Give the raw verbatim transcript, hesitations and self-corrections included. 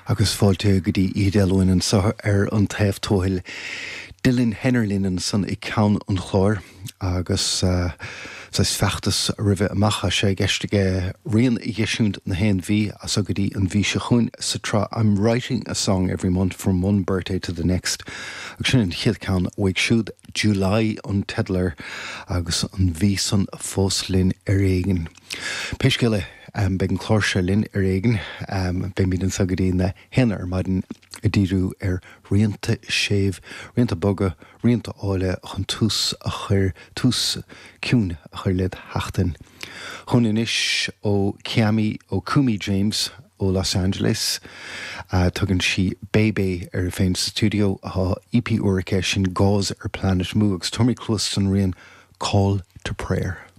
agus fáilte go dtí iadalúin an sa ar an taobh tóil Dylan Hennerlinen san i ceann an chlár agus uh, Sais feachtas ribh amachcha sé geistige rion i gheisiúnt na hen bhí as a go dtí an bhí se chuin sa trá. I'm writing a song every month from one birthday to the next. Agus sin an chiad ceann bhaig siúd July an tedlar agus an bhí san fós linn ar éigen. Peiscile um, beag an chlár se linn ar éigen um, be míad an sa go dtí na henar maidin a díú ar rianta séh, rianta boga, rianta áile chun tús a chur tús ciún a chur lead heachtain. Chun inis ó Ciamí ó Cumi James ó Los Angeles uh, tugann si bébé ar féin studio a E P uirice sin gáis ar Planet Mu agus Tommy Cluston rion Call to Prayer.